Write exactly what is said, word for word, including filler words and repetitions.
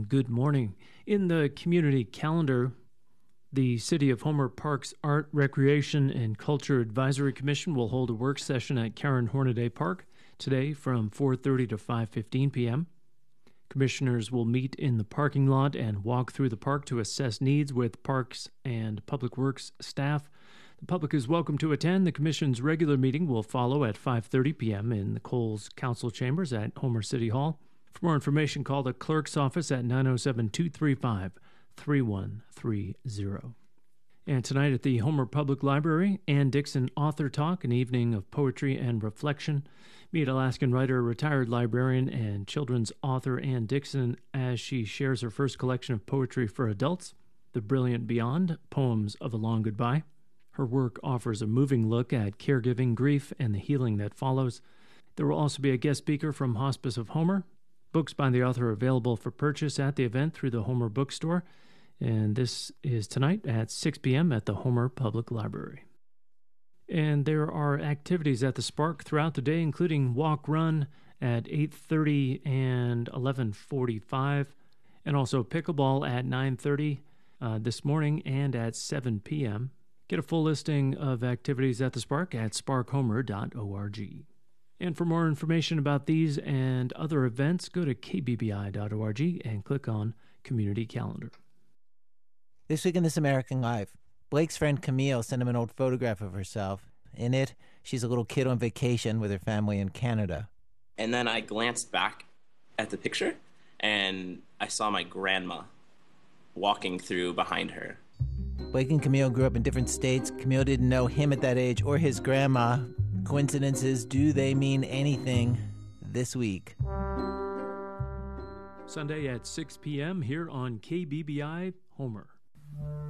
and good morning. In the community calendar, the City of Homer Park's Art, Recreation, and Culture Advisory Commission will hold a work session at Karen Hornaday Park today from four thirty to five fifteen p.m. Commissioners will meet in the parking lot and walk through the park to assess needs with Parks and Public Works staff. The public is welcome to attend. The Commission's regular meeting will follow at five thirty p.m. in the Coles Council Chambers at Homer City Hall. For more information, call the clerk's office at nine oh seven, two three five, three one three zero. And tonight at the Homer Public Library, Ann Dixon Author Talk, an evening of poetry and reflection. Meet Alaskan writer, retired librarian, and children's author Ann Dixon as she shares her first collection of poetry for adults, The Brilliant Beyond, Poems of a Long Goodbye. Her work offers a moving look at caregiving, grief, and the healing that follows. There will also be a guest speaker from Hospice of Homer. Books by the author are available for purchase at the event through the Homer Bookstore. And this is tonight at six p.m. at the Homer Public Library. And there are activities at the Spark throughout the day, including walk run at eight thirty and eleven forty-five, and also pickleball at nine thirty uh, this morning and at seven p.m. Get a full listing of activities at the Spark at spark homer dot org. And for more information about these and other events, go to k b b i dot org and click on Community Calendar. This week in This American Life, Blake's friend Camille sent him an old photograph of herself. In it, she's a little kid on vacation with her family in Canada. And then I glanced back at the picture, and I saw my grandma walking through behind her. Blake and Camille grew up in different states. Camille didn't know him at that age or his grandma. Coincidences, do they mean anything this week? Sunday at six p.m. here on K B B I Homer.